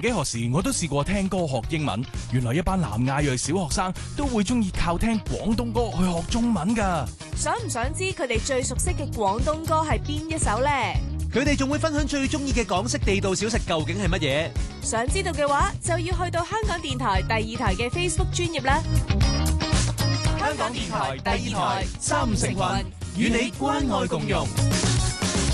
幾何時我都試過聽歌學英文，原來一班南亞裔小學生都會中意靠聽廣東歌去學中文㗎。 想唔想知佢哋最熟悉嘅廣東歌係邊一首呢？ 佢哋仲會分享最中意嘅港式地道小食究竟係乜嘢？ 想知道嘅話，就要去到香港電台第2台嘅 Facebook 專頁啦。 香港電台第2台，三五成群，與你關愛共融。